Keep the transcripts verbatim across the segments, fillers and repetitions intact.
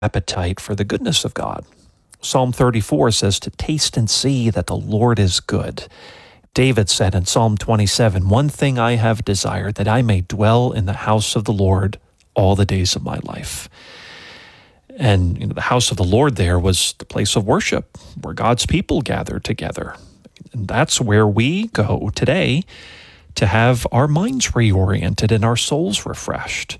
appetite for the goodness of God. Psalm thirty-four says to taste and see that the Lord is good. David said in Psalm twenty-seven, "One thing I have desired, that I may dwell in the house of the Lord all the days of my life." And you know, the house of the Lord there was the place of worship where God's people gathered together. And that's where we go today to have our minds reoriented and our souls refreshed.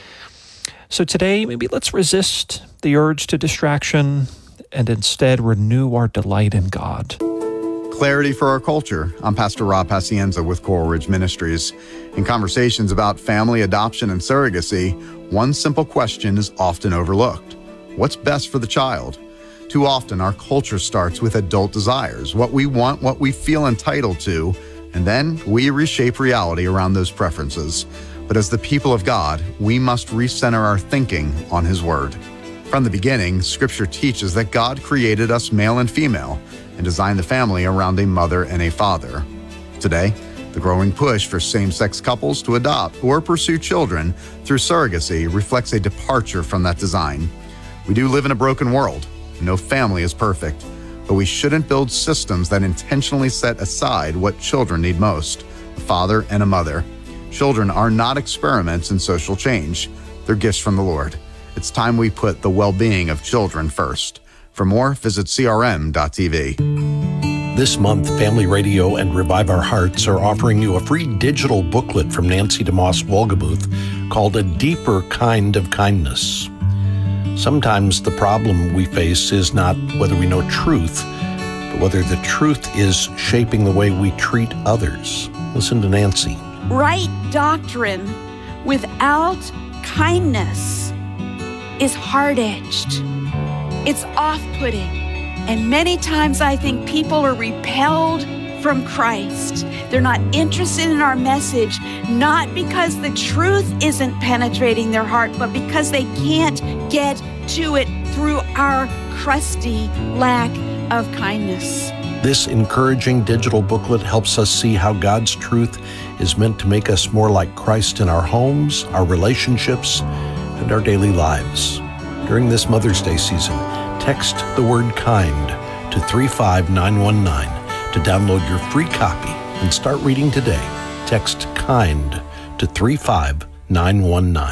So today, maybe let's resist the urge to distraction and instead renew our delight in God. Clarity for our culture. I'm Pastor Rob Pacienza with Coral Ridge Ministries. In conversations about family, adoption, and surrogacy, one simple question is often overlooked. What's best for the child? Too often, our culture starts with adult desires, what we want, what we feel entitled to, and then we reshape reality around those preferences. But as the people of God, we must recenter our thinking on His Word. From the beginning, Scripture teaches that God created us male and female and designed the family around a mother and a father. Today, the growing push for same-sex couples to adopt or pursue children through surrogacy reflects a departure from that design. We do live in a broken world. No family is perfect, but we shouldn't build systems that intentionally set aside what children need most, a father and a mother. Children are not experiments in social change. They're gifts from the Lord. It's time we put the well-being of children first. For more, visit c r m dot t v. This month, Family Radio and Revive Our Hearts are offering you a free digital booklet from Nancy DeMoss Wolgemuth called A Deeper Kind of Kindness. Sometimes the problem we face is not whether we know truth, but whether the truth is shaping the way we treat others. Listen to Nancy. Right doctrine without kindness is hard-edged. It's off-putting. And many times I think people are repelled from Christ. They're not interested in our message, not because the truth isn't penetrating their heart, but because they can't get to it through our crusty lack of kindness. This encouraging digital booklet helps us see how God's truth is meant to make us more like Christ in our homes, our relationships, and our daily lives. During this Mother's Day season, text the word kind to three five nine one nine to download your free copy and start reading today. Text kind to three five nine one nine.